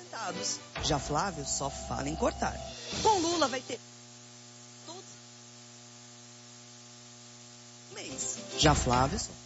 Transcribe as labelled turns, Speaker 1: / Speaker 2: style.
Speaker 1: aposentados. Já Flávio só fala em cortar. Com Lula vai ter todos mês. Já Flávio só